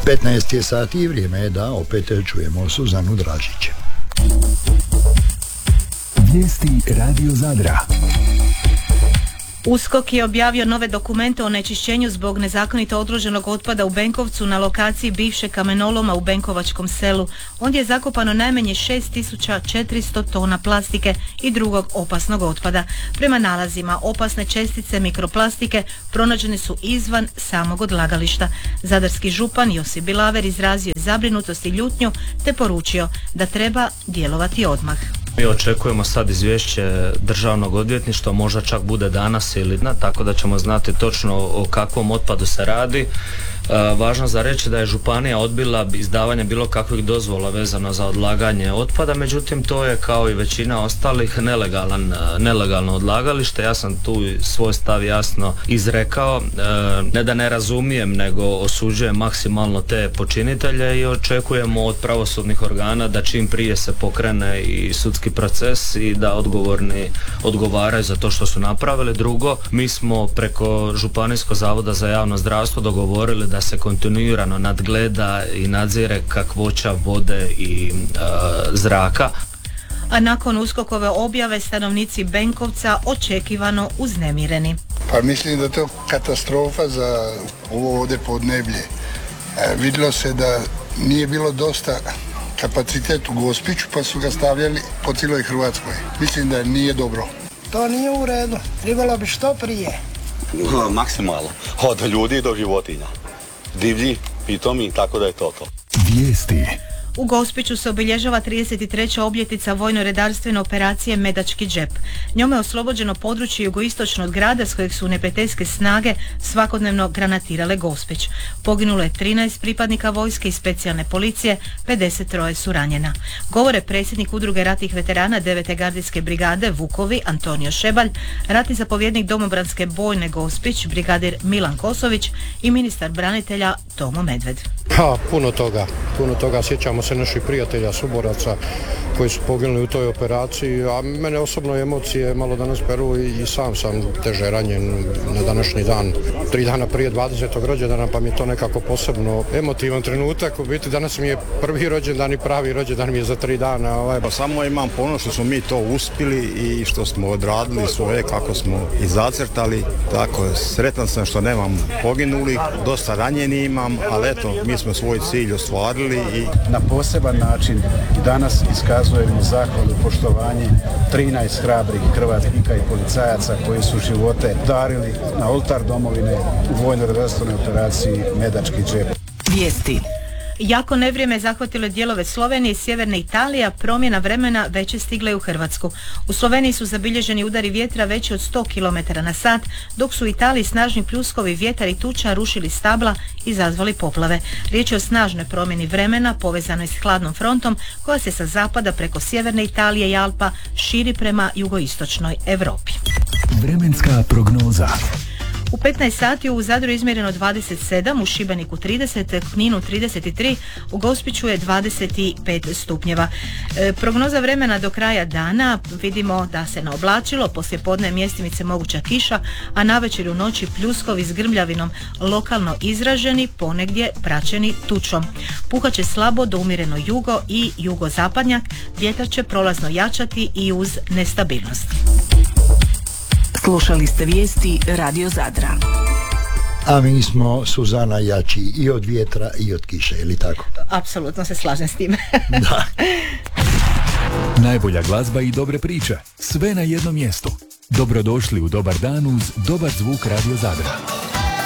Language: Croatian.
15 je sati i vrijeme je da opet čujemo Suzanu Dražić. Vijesti Radio Zadra. USKOK je objavio nove dokumente o onečišćenju zbog nezakonito odloženog otpada u Benkovcu na lokaciji bivšeg kamenoloma u Benkovačkom selu. Ondje je zakopano najmanje 6400 tona plastike i drugog opasnog otpada. Prema nalazima, opasne čestice mikroplastike pronađene su izvan samog odlagališta. Zadarski župan Josip Bilaver izrazio je zabrinutost i ljutnju te poručio da treba djelovati odmah. Mi očekujemo sad izvješće državnog odvjetništva, možda čak bude danas ili ne, tako da ćemo znati točno o kakvom otpadu se radi. Važno za reći da je županija odbila izdavanje bilo kakvih dozvola vezano za odlaganje otpada, međutim to je kao i većina ostalih nelegalno odlagalište. Ja sam tu svoj stav jasno izrekao, ne da ne razumijem, nego osuđujem maksimalno te počinitelje i očekujemo od pravosudnih organa da čim prije se pokrene i sudski proces i da odgovorni odgovaraju za to što su napravili. Drugo, mi smo preko Županijskog zavoda za javno zdravstvo dogovorili da se kontinuirano nadgleda i nadzire kakvoća vode i zraka. A nakon USKOK-ove objave stanovnici Benkovca očekivano uznemireni. Pa mislim da je to katastrofa za ovo ovdje podneblje. Vidjelo se da nije bilo dosta kapacitet u Gospiću pa su ga stavljali po cijeloj Hrvatskoj. Mislim da nije dobro. To nije u redu. Trebalo bi što prije. Maksimalno. Od ljudi do životinja. Divlji, pitomi, tako da je to. Vijesti. U Gospiću se obilježava 33. obljetnica vojno-redarstvene operacije Medački džep. Njome je oslobođeno područje jugoistočno od grada s kojeg su neprijateljske snage svakodnevno granatirale Gospić. Poginulo je 13 pripadnika vojske i specijalne policije, 53 su ranjena. Govore predsjednik Udruge ratnih veterana 9. gardijske brigade Vukovi Antonio Šebalj, ratni zapovjednik domobranske bojne Gospić brigadir Milan Kosović i ministar branitelja Tomo Medved. Puno toga. Sjećamo se naših prijatelja, suboraca koji su poginuli u toj operaciji, a mene osobno emocije malo danas peru i sam sam teže ranjen na današnji dan. 3 dana prije 20. rođendana, pa mi je to nekako posebno emotivan trenutak. U biti danas mi je prvi rođendan i pravi rođendan mi je za 3 dana. Pa samo imam ponos što smo mi to uspjeli i što smo odradili svoje kako smo i zacrtali. Tako, sretan sam što nemam poginulih, dosta ranjeni imam, ali eto, mi smo svoj cilj ostvarili i na poseban način i danas iskazujemo zahvalu i poštovanje 13 hrabrih hrvatnika i policajaca koji su živote darili na oltar domovine u vojno-redarstvenoj operaciji Medački džep. Vijesti. Jako nevrijeme zahvatilo je dijelove Slovenije i sjeverne Italije, a promjena vremena već je stigla i u Hrvatsku. U Sloveniji su zabilježeni udari vjetra veći od 100 km na sat, dok su u Italiji snažni pljuskovi, vjetar i tuča rušili stabla i izazvali poplave. Riječ je o snažnoj promjeni vremena povezanoj s hladnom frontom koja se sa zapada preko sjeverne Italije i Alpa širi prema jugoistočnoj Europi. Vremenska prognoza. U 15 sati u Zadru je izmjereno 27, u Šibeniku 30, Kninu 33, u Gospiću je 25 stupnjeva. Prognoza vremena do kraja dana, vidimo da se naoblačilo, poslijepodne mjestimice moguća kiša, a navečer u noći pljuskovi s grmljavinom lokalno izraženi, ponegdje praćeni tučom. Puhat će slabo do umjereno jugo i jugozapadnjak, vjetar će prolazno jačati i uz nestabilnost. Slušali ste vijesti Radio Zadra. A mi smo, Suzana, jači i od vjetra i od kiše, je li tako? Apsolutno se slažem s tim. Da. Najbolja glazba i dobre priče, sve na jednom mjestu. Dobrodošli u dobar dan uz dobar zvuk Radio Zadra.